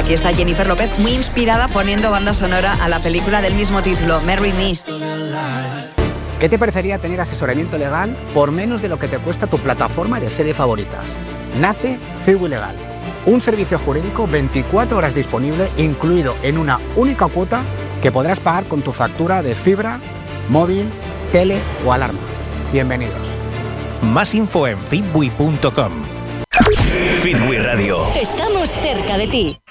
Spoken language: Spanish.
Aquí está Jennifer López, muy inspirada, poniendo banda sonora a la película del mismo título, Marry Me. ¿Qué te parecería tener asesoramiento legal por menos de lo que te cuesta tu plataforma de serie favoritas? Nace Ciwi Legal, un servicio jurídico 24 horas disponible, incluido en una única cuota que podrás pagar con tu factura de fibra, móvil, tele o alarma. Bienvenidos. Más info en fitwi.com. Fitwi Radio. Estamos cerca de ti.